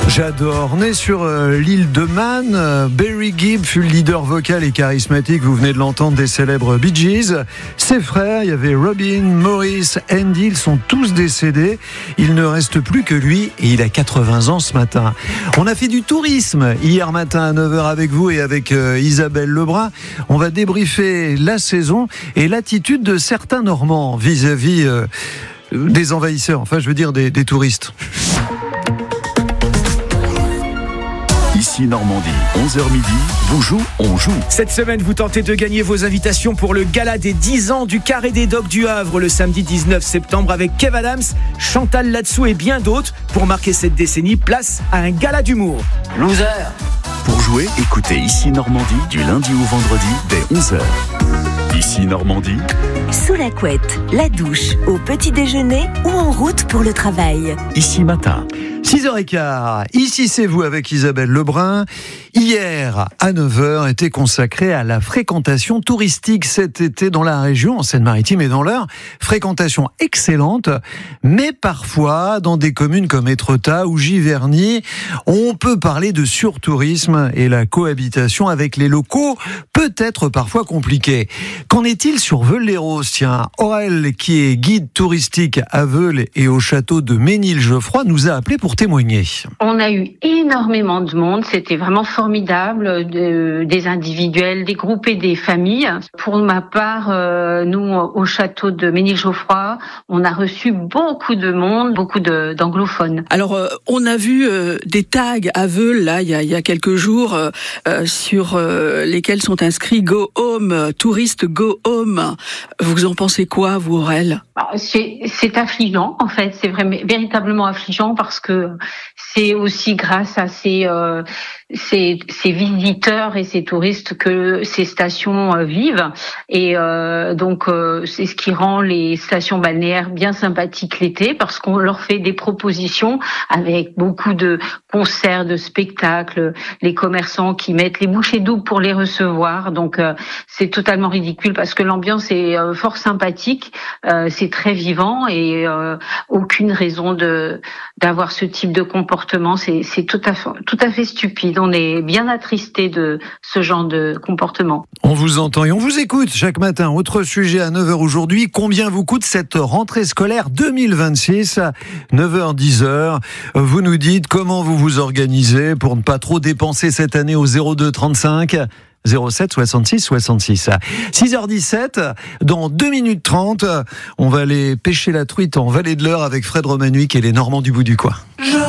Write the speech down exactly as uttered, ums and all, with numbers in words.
J'adore. Né sur euh, l'île de Man, euh, Barry Gibb fut le leader vocal et charismatique, vous venez de l'entendre, des célèbres Bee Gees. Ses frères, il y avait Robin, Maurice, Andy, ils sont tous décédés. Il ne reste plus que lui et il a quatre-vingts ans ce matin. On a fait du tourisme hier matin à neuf heures avec vous et avec euh, Isabelle Lebrun. On va débriefer la saison et l'attitude de certains Normands vis-à-vis euh, des envahisseurs, enfin je veux dire des, des touristes. Ici Normandie, onze heures midi, vous jouez, on joue. Cette semaine, vous tentez de gagner vos invitations pour le gala des dix ans du Carré des Docks du Havre le samedi dix-neuf septembre avec Kev Adams, Chantal Latsou et bien d'autres. Pour marquer cette décennie, place à un gala d'humour. Loser. Pour jouer, écoutez Ici Normandie du lundi au vendredi dès onze heures. Ici Normandie. Sous la couette, la douche, au petit déjeuner ou en route pour le travail. Ici Matin. six heures quinze, ici c'est vous avec Isabelle Lebrun. Hier, à neuf heures, était consacré à la fréquentation touristique cet été dans la région, en Seine-Maritime et dans l'Eure. Fréquentation excellente, mais parfois, dans des communes comme Étretat ou Giverny, on peut parler de surtourisme et la cohabitation avec les locaux peut être parfois compliquée. Qu'en est-il sur Veules-les-Roses ? Tiens, Aurel, qui est guide touristique à Veules et au château de Ménilgeoffroy, nous a appelé pour témoigner. On a eu énormément de monde, c'était vraiment formidable, de, des individuels, des groupes et des familles. Pour ma part, euh, nous, au château de Ménilgeoffroy, on a reçu beaucoup de monde, beaucoup de, d'anglophones. Alors, euh, on a vu euh, des tags à Veules, là, il y a, il y a quelques jours, euh, euh, sur euh, lesquels sont inscrits « Go Home »,« Touriste Go Home ». Vous en pensez quoi, vous, Aurel ? C'est, c'est affligeant, en fait, c'est vraiment, véritablement affligeant parce que c'est aussi grâce à ces, euh, ces, ces visiteurs et ces touristes que ces stations euh, vivent. Et euh, donc, euh, c'est ce qui rend les stations balnéaires bien sympathiques l'été parce qu'on leur fait des propositions avec beaucoup de concerts, de spectacles, les commerçants qui mettent les bouchées doubles pour les recevoir. Donc, euh, c'est totalement ridicule parce que l'ambiance est euh, fort sympathique, euh, c'est très vivant et euh, aucune raison de d'avoir ce type de comportement. C'est, c'est tout à fait, tout à fait stupide. On est bien attristé de ce genre de comportement. On vous entend et on vous écoute chaque matin. Autre sujet à neuf heures aujourd'hui. Combien vous coûte cette rentrée scolaire deux mille vingt-six ? neuf heures dix heures. Vous nous dites comment vous vous organisez pour ne pas trop dépenser cette année au zéro deux trente-cinq zéro sept soixante-six soixante-six. six heures dix-sept, dans deux minutes trente, on va aller pêcher la truite en Vallée de l'Eure avec Fred Romanuik et les Normands du bout du coin.